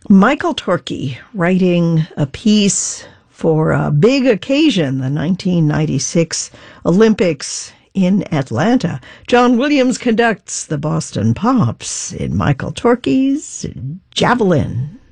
Michael Torke writing a piece for a big occasion, the 1996 Olympics in Atlanta. John Williams conducts the Boston Pops in Michael Torke's Javelin.